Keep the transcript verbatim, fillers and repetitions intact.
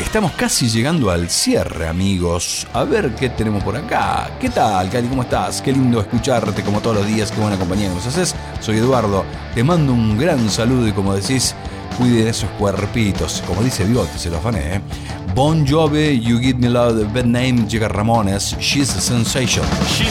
Estamos casi llegando al cierre, amigos. A ver qué tenemos por acá. ¿Qué tal, Cali? ¿Cómo estás? Qué lindo escucharte como todos los días. Qué buena compañía que nos haces. Soy Eduardo. Te mando un gran saludo y como decís, cuiden esos cuerpitos. Como dice Bigote, se lo afané, ¿eh? Bon Jovi, You Give Me Love, The Bad Name, llega Ramones, She's a Sensation. She's